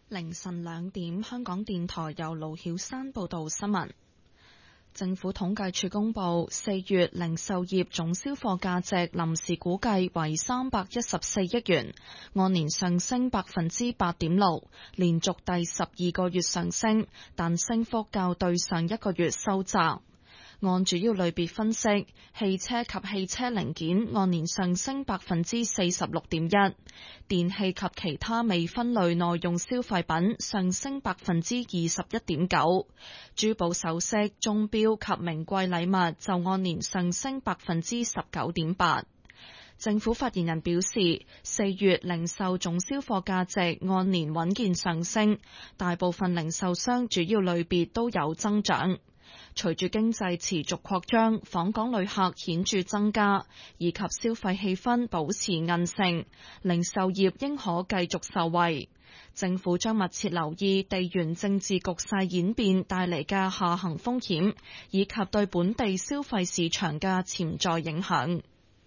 凌晨2點，香港電台由盧曉山報道新聞。政府統計處公布4月零售業總銷貨價值臨時估計為314億元，按年上升8.6%，連續第12個月上升，但升幅較對上一個月收窄。按主要類別分析，汽車及汽車零件按年上升46.1%，電器及其他未分類耐用消費品上升21.9%，珠寶首飾、鐘錶及名貴禮物就按年上升19.8%。政府發言人表示，4月零售總銷貨價值按年穩健上升，大部分零售商主要類別都有增長。隨住經濟持續擴張，訪港旅客顯著增加，以及消費氣氛保持韌性，零售業應可繼續受惠。政府將密切留意地緣政治局勢演變帶嚟嘅下行風險，以及對本地消費市場嘅潛在影響。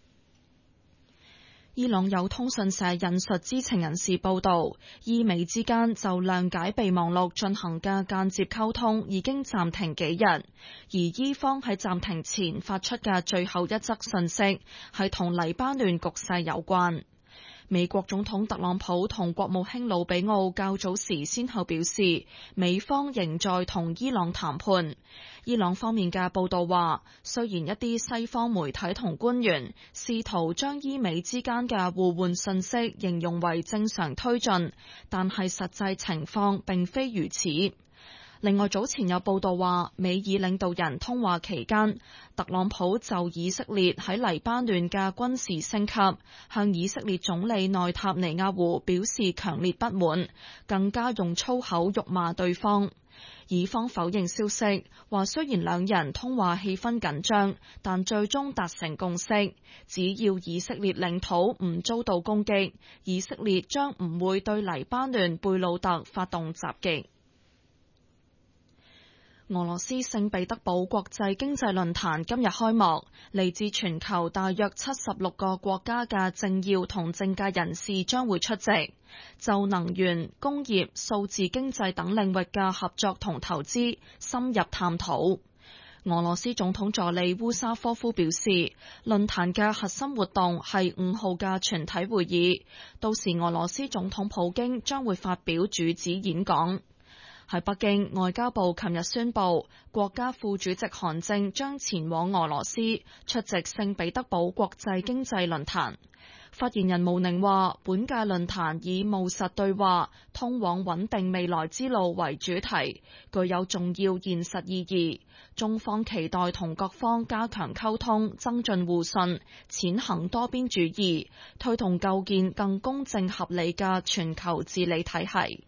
伊朗有通訊社引述知情人士報道，伊美之間就諒解備忘錄進行嘅間接溝通已經暫停幾日，而伊方喺暫停前發出嘅最後一則訊息係同黎巴嫩局勢有關。美國總統特朗普同國務卿魯比奧較早時先後表示，美方仍在同伊朗談判。伊朗方面嘅報道話，雖然一啲西方媒體同官員試圖將伊美之間嘅互換信息形容為正常推進，但係實際情況並非如此。另外，早前有報道話，美以領導人通話期間，特朗普就以色列喺黎巴嫩嘅軍事升級，向以色列總理內塔尼亞胡表示強烈不滿，更加用粗口辱罵對方。以方否認消息，話雖然兩人通話氣氛緊張，但最終達成共識，只要以色列領土唔遭到攻擊，以色列將唔會對黎巴嫩貝魯特發動襲擊。俄羅斯聖彼得堡國際經濟論壇今日開幕，嚟自全球大約76個國家嘅政要同政界人士將會出席，就能源、工業、數字經濟等領域嘅合作同投資深入探討。俄羅斯總統助理烏沙科夫表示，論壇嘅核心活動係5號嘅全體會議，到時俄羅斯總統普京將會發表主旨演講。喺北京，外交部琴日宣布，國家副主席韓正將前往俄羅斯出席聖彼得堡國際經濟論壇。發言人毛寧話，本屆論壇以務實對話、通往穩定未來之路為主題，具有重要現實意義。中方期待同各方加強溝通，增進互信，踐行多邊主義，推動構建更公正合理嘅全球治理體系。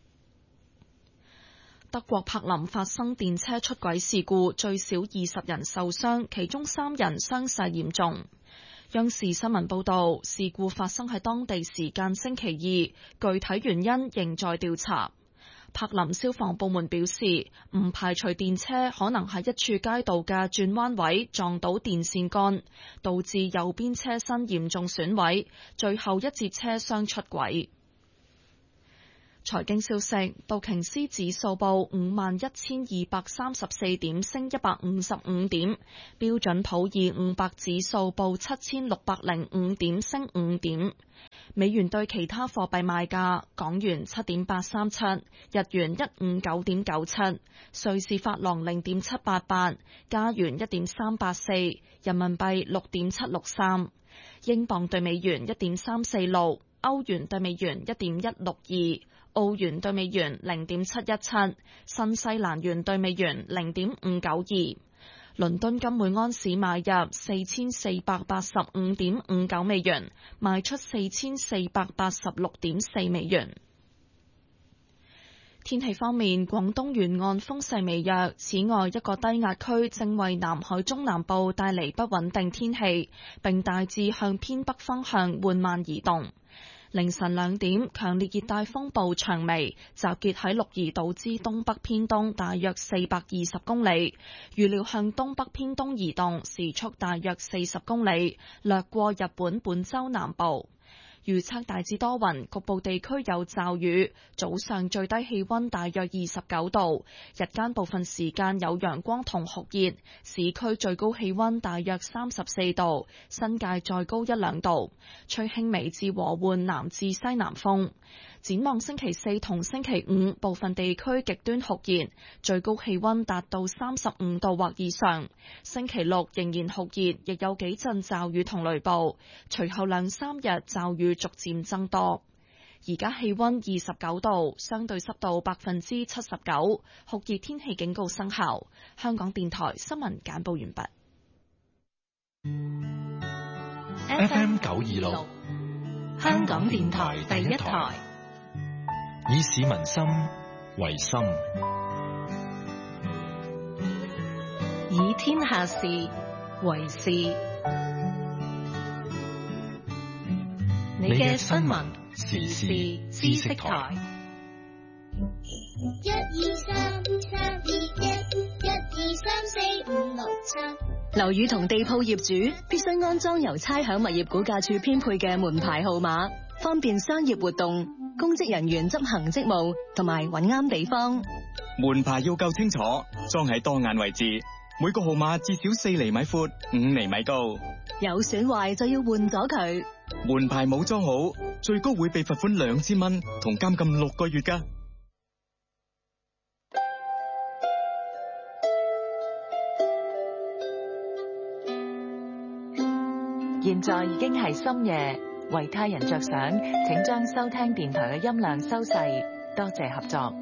德國柏林發生電車出軌事故，最少20人受傷，其中3人傷勢嚴重。央視新聞報道，事故發生喺當地時間星期2，具體原因仍在調查。柏林消防部門表示，唔排除電車可能喺一處街道嘅轉彎位撞到電線桿，導致右邊車身嚴重損毀，最後一節車廂出軌。財經消息，道瓊斯指數報51,234點，升155點；標準普爾500指數報7,605點，升5點。美元對其他貨幣賣價：港元7.837，日元159.97，瑞士法郎0.788，加元1.384，人民幣6.763，英鎊對美元1.346，歐元對美元1.162。澳元對美元0.717，新西蘭元對美元0.592。倫敦金每安士買入4485.59美元，賣出4486.4美元。天氣方面，廣東沿岸風勢微弱，此外一個低壓區正為南海中南部帶嚟不穩定天氣，並大致向偏北方向緩慢移動。凌晨2點，強烈熱帶風暴長眉集結喺鹿兒島之東北偏東大約420公里，預料向東北偏東移動，時速大約40公里，掠過日本本州南部。 預測大致多雲，局部地區有驟雨。早上最低氣溫大約29度，日間部分時間有陽光同酷熱。市區最高氣溫大約34度，新界再高1-2度。吹輕微至和緩南至西南風。展望星期四同星期五，部分地區極端酷熱，最高氣溫達到35度或以上。星期六仍然酷熱，亦有幾陣驟雨同雷暴。隨後2-3日驟雨逐漸增多。而家氣溫29度，相對濕度79%，酷熱天氣警告生效。香港電台新聞簡報完畢。 FM 926，香港電台第一台，以市民心為心， 以天下事為事。你嘅新聞時事知識台。1233211234567。樓宇同地鋪業主必須安裝由差餉物業估價署編配嘅門牌號碼，方便商業活動、公職人員執行職務同埋揾啱地方。 門牌要夠清楚，裝喺當眼位置，每個號碼至少4厘米闊、5厘米高。 有損壞就要換咗佢。 門牌冇裝好，最高會被罰款2000蚊同監禁6個月㗎。 現在已經係深夜，為他人着想，請將收聽電台嘅音量收細，多謝合作。